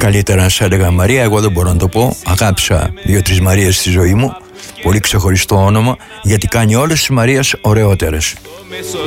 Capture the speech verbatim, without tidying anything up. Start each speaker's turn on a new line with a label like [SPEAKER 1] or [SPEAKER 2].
[SPEAKER 1] καλύτερα να σε έλεγα Μαρία. Εγώ δεν μπορώ να το πω. Αγάπησα δύο-τρεις Μαρίες στη ζωή μου. Πολύ ξεχωριστό όνομα, γιατί κάνει όλες τις Μαρίες ωραιότερες.